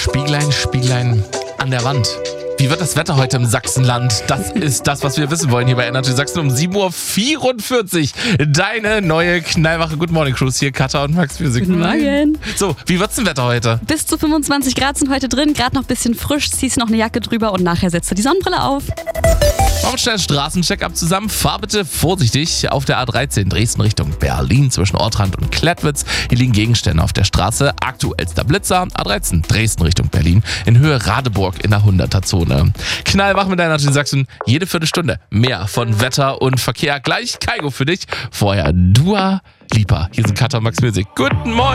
Spieglein, Spieglein an der Wand. Wie wird das Wetter heute im Sachsenland? Das ist das, was wir wissen wollen hier bei Energy Sachsen um 7.44 Uhr. Deine neue knallwache Good Morning Cruise hier, Katha und Max Music. Guten Morgen. So, wie wird's denn Wetter heute? Bis zu 25 Grad sind heute drin, gerade noch ein bisschen frisch, ziehst noch eine Jacke drüber und nachher setzt du die Sonnenbrille auf. Machen wir schnell einen Straßencheck-up zusammen. Fahr bitte vorsichtig auf der A13 Dresden Richtung Berlin zwischen Ortrand und Klettwitz. Hier liegen Gegenstände auf der Straße. Aktuellster Blitzer, A13 Dresden Richtung Berlin in Höhe Radeburg in der 100er-Zone. Knallwach mit deiner Energy Sachsen. Jede Viertelstunde mehr von Wetter und Verkehr. Gleich Kaigo für dich. Vorher Dua Lipa. Hier sind Katha und Max Music. Guten Morgen.